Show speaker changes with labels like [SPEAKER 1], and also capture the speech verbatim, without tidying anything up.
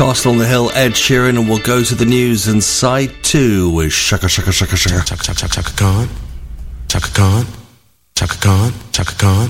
[SPEAKER 1] Castle on the Hill, Ed Sheeran, and we'll go to the news and side two with Shaka Shaka Shaka Shaka.
[SPEAKER 2] Chaka Chaka Chaka Khan. Chaka Khan. Chaka Khan. Chaka Khan.